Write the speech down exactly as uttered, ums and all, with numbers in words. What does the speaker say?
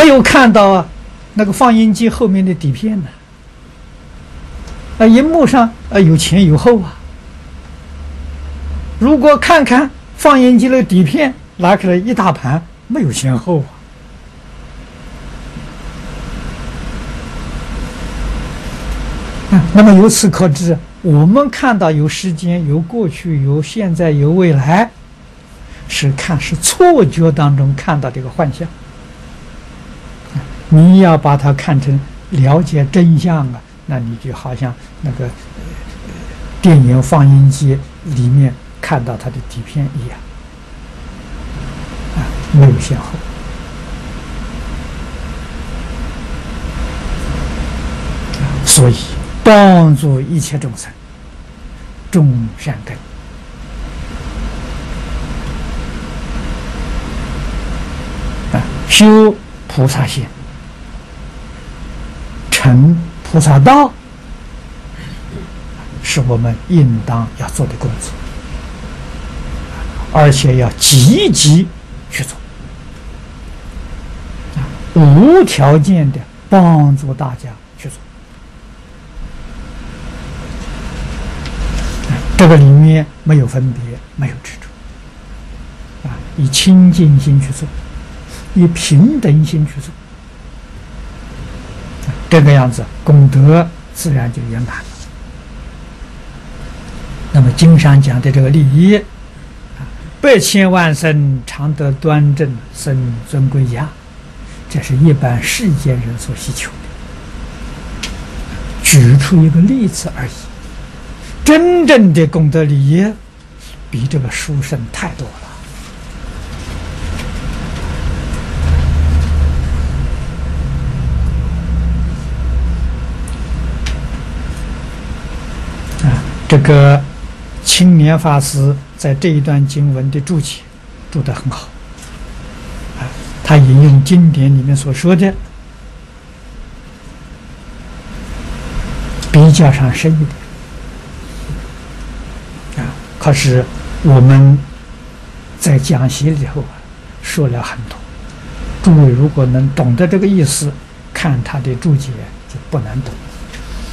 没有看到啊那个放映机后面的底片呢。啊，荧幕上啊有前有后啊。如果看看放映机的底片，拿开了一大盘，没有前后啊。啊，那么由此可知，我们看到有时间、有过去、有现在、有未来，是看是错觉当中看到这个幻象。你要把它看成了解真相啊，那你就好像那个、呃、电影放映机里面看到它的底片一样，啊，没有先后。所以帮助一切众生种善根，啊，修菩萨行，成菩萨道，是我们应当要做的工作，而且要积极去做，无条件的帮助大家去做。这个里面没有分别，没有执着，啊，以清净心去做，以平等心去做，这个样子功德自然就圆满了。那么经上讲的这个利益，百千万生常得端正生尊贵家，这是一般世间人所希求的。举出一个例子而已。真正的功德利益比这个殊胜太多了。啊，这个青年法师在这一段经文的注解注得很好。啊，他引用经典里面所说的，比较上深一点。可是我们在讲习里头啊说了很多，诸位如果能懂得这个意思，看他的注解就不难懂。